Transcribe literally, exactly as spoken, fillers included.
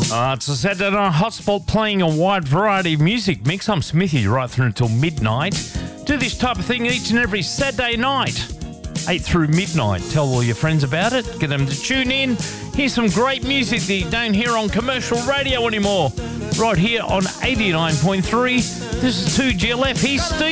Uh, it's a Saturday Night Hotspot playing a wide variety of music mix. I'm Smithy right through until midnight. Do this type of thing each and every Saturday night, eight through midnight. Tell all your friends about it. Get them to tune in. Here's some great music that you don't hear on commercial radio anymore. Right here on eighty-nine point three. This is two G L F. He's Steve.